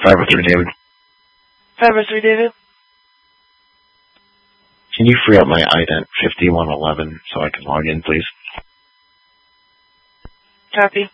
503, David. 503, David. Can you free up my ident 5111 so I can log in, please? Copy.